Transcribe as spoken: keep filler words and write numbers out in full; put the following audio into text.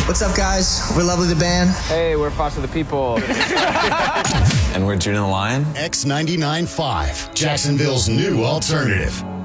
What's up, guys? We're Lovely the Band. Hey, we're Foster the People. And we're Juno the Lion. X ninety-nine point five, Jacksonville's new alternative.